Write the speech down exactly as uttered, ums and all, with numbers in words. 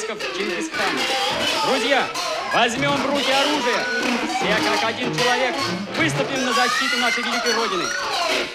отпрысков Чингисхана. Друзья, возьмем в руки оружие. Все как один человек выступим на защиту нашей великой Родины.